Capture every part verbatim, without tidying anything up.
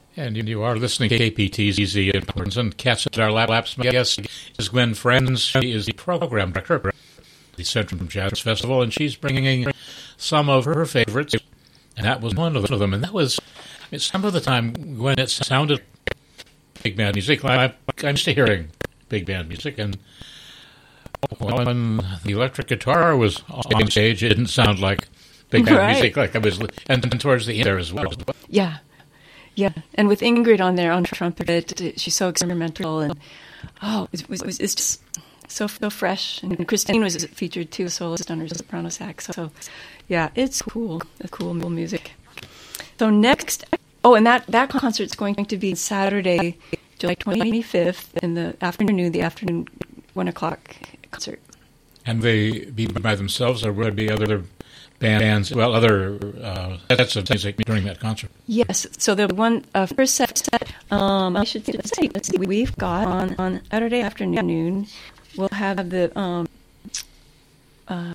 And you are listening to K P T Z in Princeton. Cats at our laps. My guest is Gwen Friends. She is the program director of the Central Jazz Festival, and she's bringing some of her favorites, and that was one of them. And that was, I mean, some of the time, Gwen, it sounded big band music. I, I'm used to hearing big band music, and when the electric guitar was on stage, it didn't sound like big band right. music like I was, and, and towards the end there as well. Yeah. Yeah, and with Ingrid on there on trumpet, she's so experimental, and oh, it was, it was it's just so so fresh. And Christine was featured too, soloist on her soprano sax. So, yeah, it's cool. It's cool music. So next, oh, and that that concert's going to be Saturday, July twenty-fifth, in the afternoon, the afternoon one o'clock concert. And they be by themselves, or will there be other bands, well, other uh, sets of music during that concert? Yes. So the one uh, first set, set um, I should say, let's see, we've got on, on Saturday afternoon, we'll have the um, uh,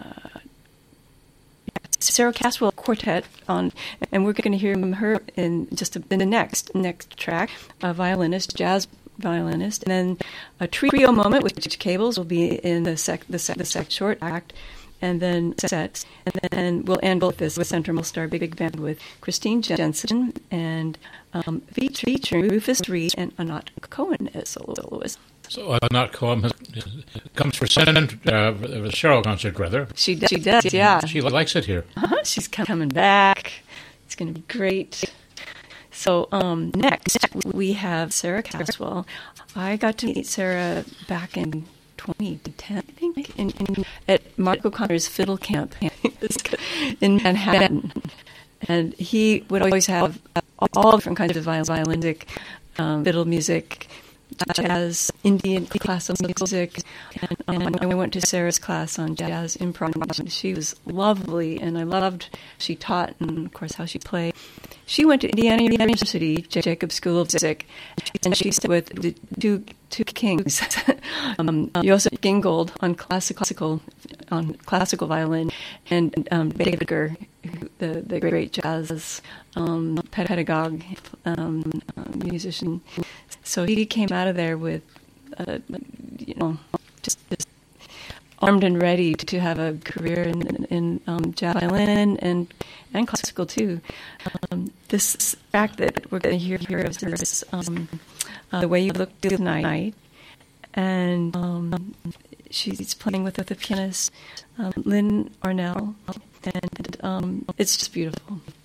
Sarah Caswell Quartet on, and we're going to hear from her in just a, in the next next track, a violinist, jazz violinist, and then a trio moment with Rich Cables will be in the sec the sec the sec short act. And then sets, and then we'll end both this with Central Star Big Band with Christine Jensen and um, featuring Rufus Reed and Anat Cohen as soloist. So uh, Anat Cohen has, comes for Sen- uh, the Cheryl concert, rather. She does, she does, yeah. She likes it here. Uh-huh. She's coming back. It's going to be great. So um, next we have Sarah Caswell. I got to meet Sarah back in twenty ten, I think, in, in, at Mark O'Connor's fiddle camp in Manhattan. And he would always have all different kinds of violin music, um, fiddle music, jazz, Indian classical music. And um, I went to Sarah's class on jazz improv. She was lovely, and I loved she taught and, of course, how she played. She went to Indiana University, Jacobs School of Music, and she studied with the two two kings, um, Joseph Gingold on classical on classical violin, and um, David Gurr, the the great jazz um, pedagogue, um, uh, musician. So he came out of there with, uh, you know, just, just armed and ready to have a career in, in um, jazz violin and and classical too. Um, this track that we're going to hear here is um, uh, The Way You Look Tonight, and um, she's playing with, with the pianist um, Lynn Arnell, and um, it's just beautiful.